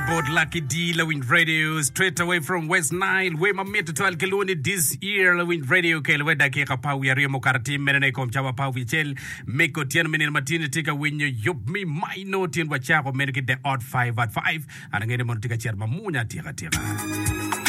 About Lucky D, Lewin Radio, straight away from West Nile. We mamete to Alkeluni this year, Lewin Radio, Kelweda Keka Pau, Yarimo Karati, Menekom Chava Pau Vichel, Meko Tian Menin Martina, take a win you me, my note in Wachako, make it the odd 5 at 5, and again, Montica Cherma Muna Tira Tira.